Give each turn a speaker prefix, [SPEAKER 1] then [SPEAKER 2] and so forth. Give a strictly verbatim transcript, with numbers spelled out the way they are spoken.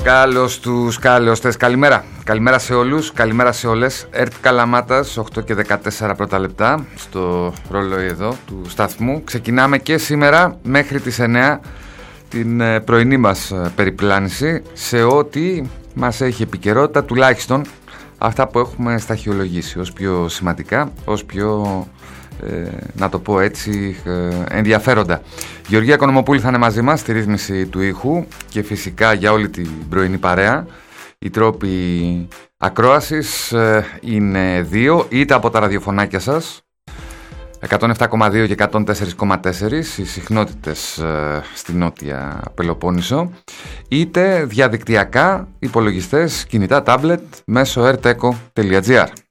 [SPEAKER 1] Καλώς τους καλωστές. Καλημέρα. Καλημέρα σε όλους. Καλημέρα σε όλες. ΕΡΤ Καλαμάτας, οκτώ και δεκατέσσερα πρώτα λεπτά στο ρολόι εδώ του σταθμού. Ξεκινάμε και σήμερα μέχρι τις εννιά την πρωινή μας περιπλάνηση σε ό,τι μας έχει επικαιρότητα, τουλάχιστον αυτά που έχουμε σταχυολογήσει ως πιο σημαντικά, ως πιο, ε, να το πω έτσι, ε, ενδιαφέροντα. Γεωργία Οικονομοπούλη θα είναι μαζί μας στη ρύθμιση του ήχου και φυσικά για όλη την πρωινή παρέα. Οι τρόποι ακρόασης ε, είναι δύο, είτε από τα ραδιοφωνάκια σας εκατόν επτά κόμμα δύο και εκατόν τέσσερα κόμμα τέσσερα, οι συχνότητες ε, στη Νότια Πελοπόννησο, είτε διαδικτυακά, υπολογιστές, κινητά, τάμπλετ, μέσω ερτέκο τελεία τζι άρ.